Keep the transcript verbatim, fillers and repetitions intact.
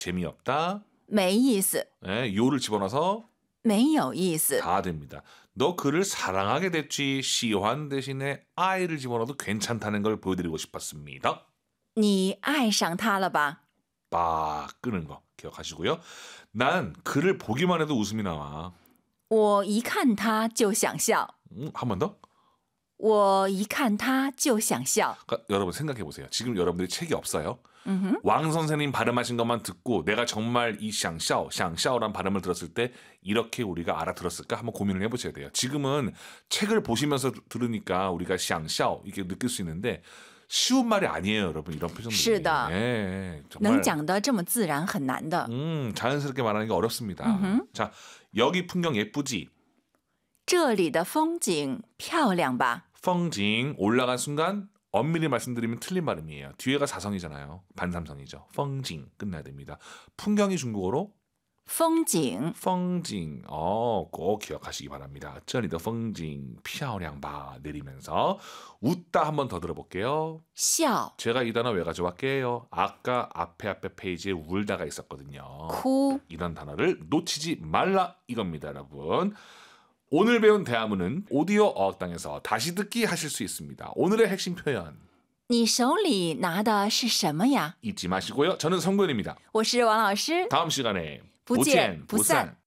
재미없다. 没意思 네, 요를 집어넣어서 没有意思 다 됩니다. 너 그를 사랑하게 됐지. 시환 대신에 I를 집어넣어도 괜찮다는 걸 보여드리고 싶었습니다. 你爱上他了吧 빡 끄는 거 기억하시고요. 난 그를 보기만 해도 웃음이 나와. 我一看他就想笑 음, 한 번 더. 我一看他就想笑 그러니까 여러분 생각해 보세요. 지금 여러분들이 책이 없어요. 음흠. 왕 선생님 발음하신 것만 듣고 내가 정말 이 샹샤오, 샹샤오란 발음을 들었을 때 이렇게 우리가 알아들었을까 한번 고민을 해보셔야 돼요. 지금은 책을 보시면서 들으니까 우리가 샹샤오 이렇게 느낄 수 있는데 쉬운 말이 아니에요, 여러분. 이런 표정들이. 是的 예, 能 정말 讲得这么自然很难的 음, 자연스럽게 말하는 게 어렵습니다. 음흠. 자, 여기 풍경 예쁘지? 这里的风景漂亮吧 펑징 올라간 순간 엄밀히 말씀드리면 틀린 발음이에요. 뒤에가 사성이잖아요. 반삼성이죠. 펑징 끝나야 됩니다. 풍경이 중국어로 风景 펑징. 어, 꼭 기억하시기 바랍니다. 这里的风景漂亮吧 내리면서 웃다 한 번 더 들어볼게요. 笑 제가 이 단어 왜 가져왔게요? 아까 앞에 앞에 페이지에 울다가 있었거든요. 哭 이런 단어를 놓치지 말라 이겁니다, 여러분. 오늘 배운 대화문은 오디오 어학당에서 다시 듣기 하실 수 있습니다. 오늘의 핵심 표현 你手里拿的是什么呀 잊지 마시고요. 저는 성근입니다. 我是王老师 다음 시간에 不见不散